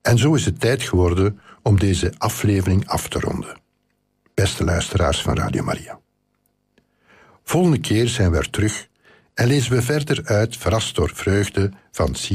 En zo is het tijd geworden om deze aflevering af te ronden. Beste luisteraars van Radio Maria. Volgende keer zijn we er terug en lezen we verder uit Verrast door vreugde van